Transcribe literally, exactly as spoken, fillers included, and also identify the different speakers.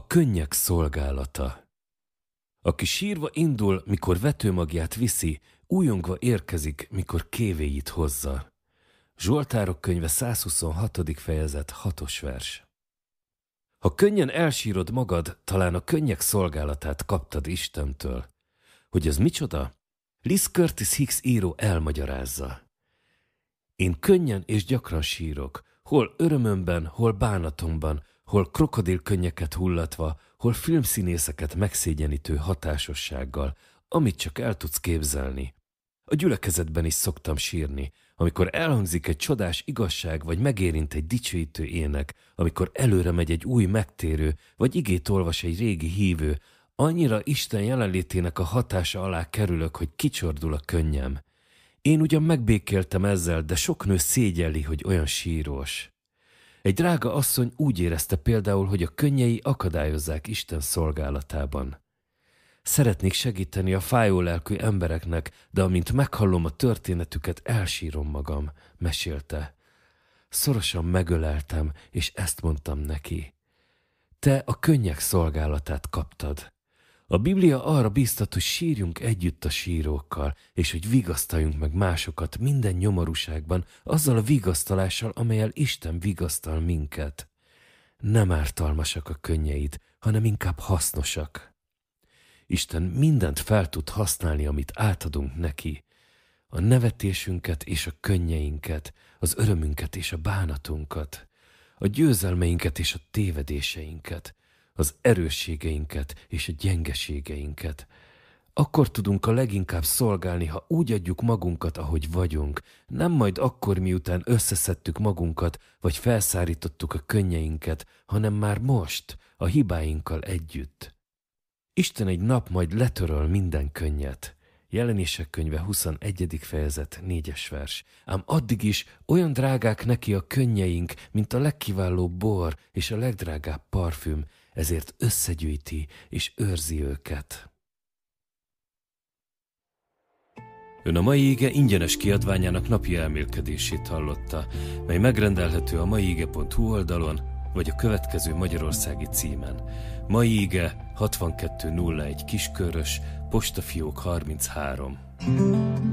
Speaker 1: A könnyek szolgálata. Aki sírva indul, mikor vetőmagját viszi, újongva érkezik, mikor kévéit hozza. Zsoltárok könyve százhuszonhatodik fejezet hatos vers. Ha könnyen elsírod magad, talán a könnyek szolgálatát kaptad Istentől. Hogy ez micsoda? Liz Curtis Hicks író elmagyarázza. Én könnyen és gyakran sírok, hol örömömben, hol bánatomban, hol krokodilkönnyeket hullatva, hol filmszínészeket megszégyenítő hatásossággal, amit csak el tudsz képzelni. A gyülekezetben is szoktam sírni, amikor elhangzik egy csodás igazság, vagy megérint egy dicsőítő ének, amikor előre megy egy új megtérő, vagy igét olvas egy régi hívő, annyira Isten jelenlétének a hatása alá kerülök, hogy kicsordul a könnyem. Én ugyan megbékéltem ezzel, de sok nő szégyelli, hogy olyan sírós. Egy drága asszony úgy érezte például, hogy a könnyei akadályozzák Isten szolgálatában. Szeretnék segíteni a fájó lelkű embereknek, de amint meghallom a történetüket, elsírom magam, mesélte. Szorosan megöleltem, és ezt mondtam neki. Te a könnyek szolgálatát kaptad. A Biblia arra bíztat, hogy sírjunk együtt a sírókkal, és hogy vigasztaljunk meg másokat minden nyomorúságban, azzal a vigasztalással, amellyel Isten vigasztal minket. Nem ártalmasak a könnyeid, hanem inkább hasznosak. Isten mindent fel tud használni, amit átadunk neki. A nevetésünket és a könnyeinket, az örömünket és a bánatunkat, a győzelmeinket és a tévedéseinket, az erősségeinket és a gyengeségeinket. Akkor tudunk a leginkább szolgálni, ha úgy adjuk magunkat, ahogy vagyunk, nem majd akkor, miután összeszedtük magunkat, vagy felszárítottuk a könnyeinket, hanem már most, a hibáinkkal együtt. Isten egy nap majd letöröl minden könnyet. Jelenések könyve huszonegyedik fejezet négyes vers. Ám addig is olyan drágák neki a könnyeink, mint a legkiválóbb bor és a legdrágább parfüm, ezért összegyűjti és őrzi őket. Ön a mai ige ingyenes kiadványának napi elmélkedését hallotta, mely megrendelhető a maiige pont hu oldalon, vagy a következő magyarországi címen. Mai ige hatvankettő nulla egy Kiskörös, postafiók harminchárom.